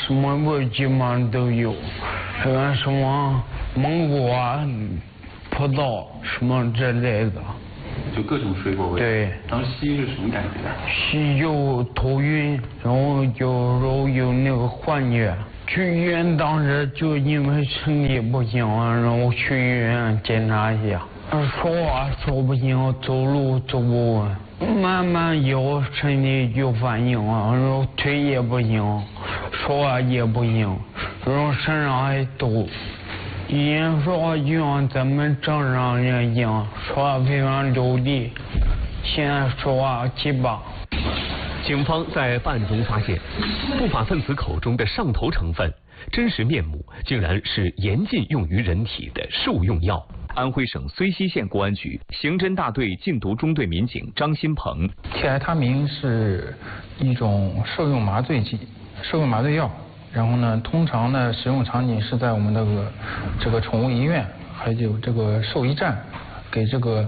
什么味基本上都有，什么芒果啊、葡萄什么之类的。 就各种水果味。 对。 当时吸是什么感觉？ 吸有头晕，然后有那个幻觉。去医院当时就因为身体不行，然后去医院检查一下，说话说不行，走路走不稳，慢慢以后身体就反应了，然后腿也不行，说话也不行，然后身上还抖。以前说话就像咱们正常人一样，说话非常流利，现在说话结巴。 警方在办案中发现，不法分子口中的上头成分真实面目竟然是严禁用于人体的兽用药。 安徽省睢溪县公安局刑侦大队禁毒中队民警张新鹏， 替来他明是一种兽用麻醉剂、兽用麻醉药。然后呢，通常呢使用场景是在我们这个宠物医院，还有这个兽医站，给这个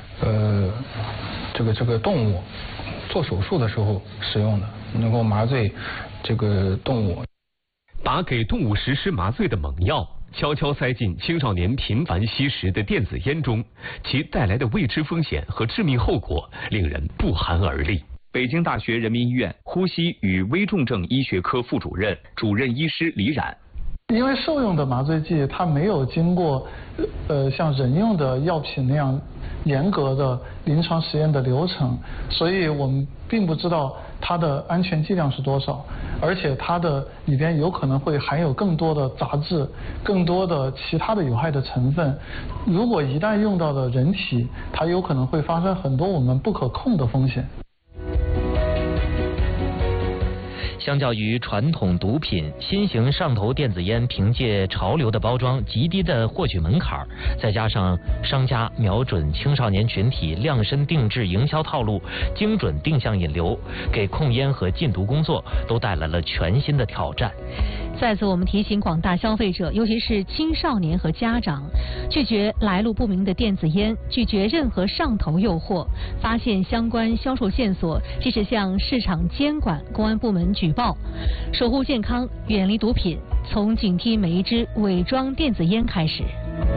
动物做手术的时候使用的，能够麻醉这个动物。 把给动物实施麻醉的猛药悄悄塞进青少年频繁吸食的电子烟中，其带来的未知风险和致命后果令人不寒而栗。 北京大学人民医院呼吸与危重症医学科副主任、主任医师李冉。 因为兽用的麻醉剂它没有经过像人用的药品那样严格的临床实验的流程，所以我们并不知道它的安全剂量是多少，而且它的里边有可能会含有更多的杂质、更多的其他的有害的成分。如果一旦用到了人体，它有可能会发生很多我们不可控的风险。 相较于传统毒品，新型上头电子烟凭借潮流的包装、极低的获取门槛，再加上商家瞄准青少年群体量身定制营销套路，精准定向引流，给控烟和禁毒工作都带来了全新的挑战。 再次我们提醒广大消费者，尤其是青少年和家长，拒绝来路不明的电子烟，拒绝任何上头诱惑，发现相关销售线索，及时向市场监管公安部门举报，守护健康，远离毒品，从警惕每一支伪装电子烟开始。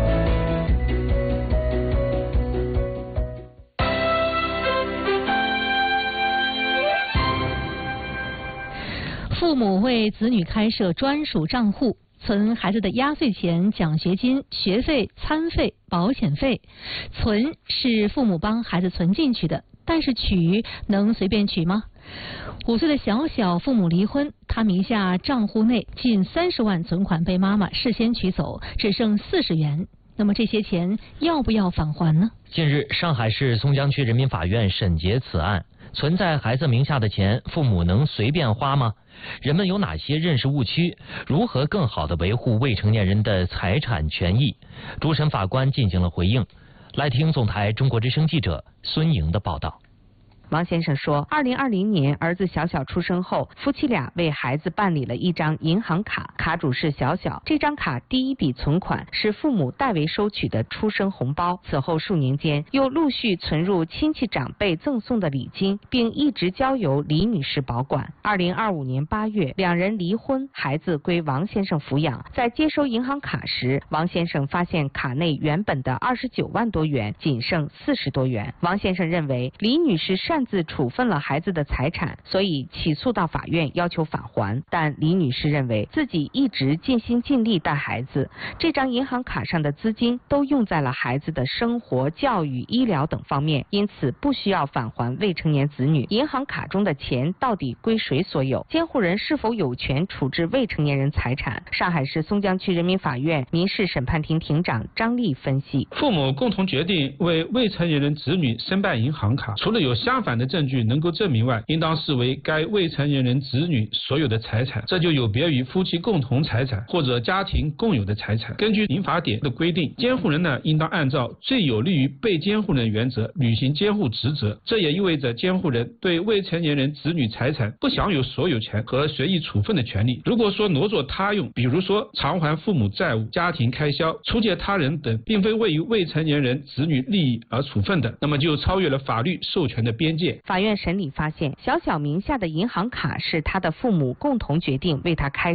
父母为子女开设专属账户，存孩子的压岁钱、奖学金、学费、餐费、保险费。存是父母帮孩子存进去的，但是取能随便取吗？5岁的小父母离婚，他名下账户内近30万存款被妈妈事先取走，只剩40元。那么这些钱要不要返还呢？ 近日，上海市松江区人民法院审结此案。存在孩子名下的钱，父母能随便花吗？人们有哪些认识误区？如何更好地维护未成年人的财产权益？主审法官进行了回应。来听总台中国之声记者孙莹的报道。 王先生说，2020年儿子小出生后，夫妻俩为孩子办理了一张银行卡，卡主是小。这张卡第一笔存款是父母代为收取的出生红包，此后数年间又陆续存入亲戚长辈赠送的礼金，并一直交由李女士保管。2025年8月，两人离婚，孩子归王先生抚养。在接收银行卡时，王先生发现卡内原本的29万多元仅剩40多元。王先生认为李女士擅自处分了孩子的财产，所以起诉到法院要求返还。但李女士认为自己一直尽心尽力带孩子，这张银行卡上的资金都用在了孩子的生活、教育、医疗等方面，因此不需要返还未成年子女。银行卡中的钱到底归谁所有？监护人是否有权处置未成年人财产？上海市松江区人民法院民事审判庭庭长张丽分析： 父母共同决定为未成年人子女申办银行卡，除了有相反的证据能够证明外，应当视为该未成年人子女所有的财产，这就有别于夫妻共同财产或者家庭共有的财产。根据民法典的规定，监护人呢应当按照最有利于被监护人原则履行监护职责，这也意味着监护人对未成年人子女财产不享有所有权和随意处分的权利。如果说挪作他用，比如说偿还父母债务、家庭开销、出借他人等，并非为于未成年人子女利益而处分的，那么就超越了法律授权的边界。 法院审理发现，小名下的银行卡是他的父母共同决定为他开